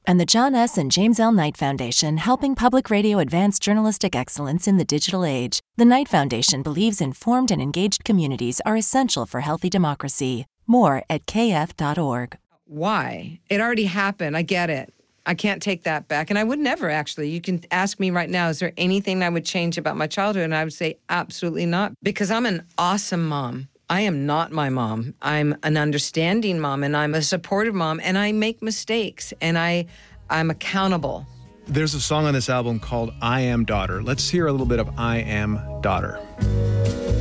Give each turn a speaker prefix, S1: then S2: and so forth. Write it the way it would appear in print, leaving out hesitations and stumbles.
S1: And the John S. and James L. Knight Foundation, helping public radio advance journalistic excellence in the digital age. The Knight Foundation believes informed and engaged communities are essential for healthy democracy. More at kf.org.
S2: Why? It already happened. I get it. I can't take that back. And I would never, actually. You can ask me right now, is there anything I would change about my childhood? And I would say absolutely not, because I'm an awesome mom. I am not my mom. I'm an understanding mom, and I'm a supportive mom, and I make mistakes, and I'm accountable.
S3: There's a song on this album called I Am Daughter. Let's hear a little bit of I Am Daughter.